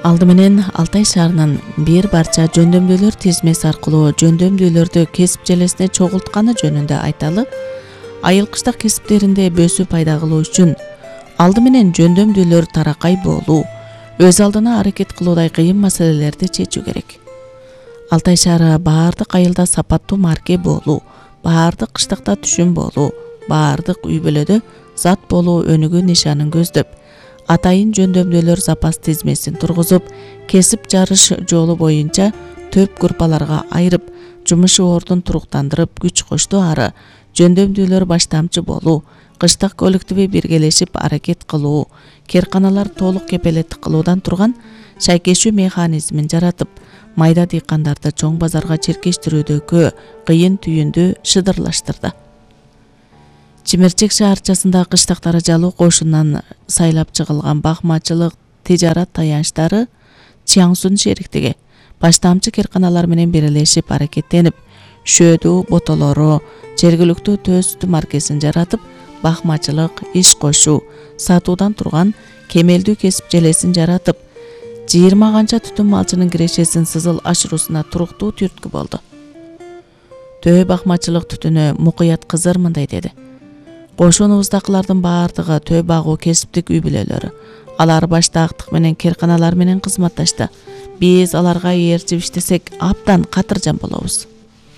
Алды менен Алтай шаарынын бир барча жөндөмдүүлөр тизмеси аркылуу жөндөмдүүлөрдү кесип желесине чогултканы жөнүндө айталы. Айыл кыштак кесиптеринде бөсүү пайда кылуу үчүн алды менен жөндөмдүүлөр таракай болуу, өз алдына аракет кылуудай кыйын маселелерди чечүү керек. Алтай шаары баардык айылда сапаттуу марке болуу, баардык кыштакта түшүм болуу, баардык үй бүлөдө зат болуу өнүгүү нишанын көздөп, атайын жөндөмдүүлөр запас тизмесин тургузуп, кесип жарыш жолу боюнча 4 группаларга айырып, жумуш ордун туруктандырып күч кошту. Ары жөндөмдүүлөр баштамчы болуу, кыштак коллективи биргелешип аракет кылуу, керканалар толук кепелеттик кылуудан турган шайкешүү механизмин жаратып, майда дыйкандарды чоң базарга черкештирүүдөгү кыйын түйүндү шыдырлаштырды. Чимерчек шаарчасында кыштактары жалуу кошунан сайлап чыгылган бакмачылык тижарат таянычтары Чаңсун шериктиги баштамчы керканалар менен бирелешип аракеттенип, шөөдүү ботолору, жергиликтүү төс сүтү маркесин жаратып, бакмачылык, иш кошуу, сатуудан турган кемелдүү кесип желесин жаратып, 20 канча түтүн малчынын кирешесин сызыл ашыруусуна туруктуу түрткү болду. Төө бакмачылык түтүнү мукуят кызыр мындай деди: Кошунубуздакылардын баардыгы төө багуу кесиптик үй бүлөлөрү. Алар башта актык менен керканалар менен кызматташты. Биз аларга ээрчип иштесек абдан катыржан болобуз.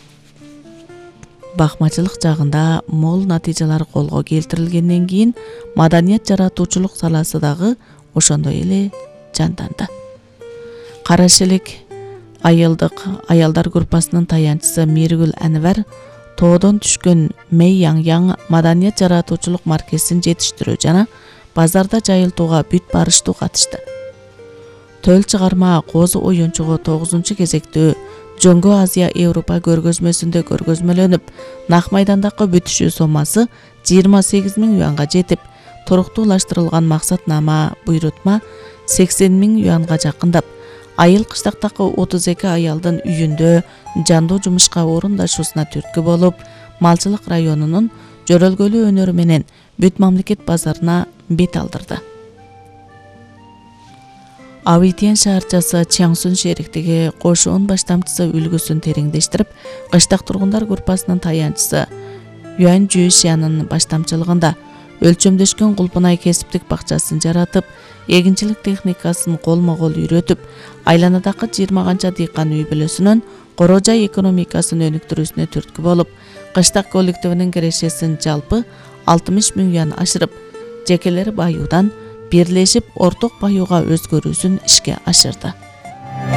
Бакмачылык жагында мол натыйжалар колго келтирилгенден кийин маданият жаратуучулук саласы дагы ошондой эле жанданды. Карашелек аялдар группасынын таянчысы Миргүл Анвар тоодон түшкөн Мэй Яң маданият жаратуучулук маркесин жетиштирүү жана базарда жайылтууга бүт барыштуу катышты. Төл чыгарма Козу оюнчугу 9-кезектүү Жоңго Азия Европа көргөзмөсүндө көргөзмөлөнүп, нак майдандагы бүтүшүү сомасы 28 000 юанга жетип, туруктуулаштырылган максатнама буйрутма 80 000 юанга жакындап, айыл кыштактагы 32 аялдын үйүндө жандуу жумушка орундашуусуна түрткү болуп, малчылык районунун жөрөлгөлүү өнөрү менен бүт мамлекет базарына бет алдырды. Авитен шаарчасы Чаңсун шериктиги кошуун баштамчысы үлгүсүн тереңдештирип, кыштак тургундар группасынын таянчысы Юан Жүйшянын баштамчылыгында өлчөмдөшкөн кулпунай кесиптик бакчасын жаратып, эгинчилик техникасын колмо-кол үйрөтүп, айланадагы 20 канча дыйкан үй бүлөсүнүн коро жай экономикасын өнүктүрүүсүнө түрткү болуп, кыштак коллективинин кирешесин жалпы 60 000 юан ашырып, жекелери баюудан бирлешип орток баюуга өзгөрүүсүн ишке ашырды.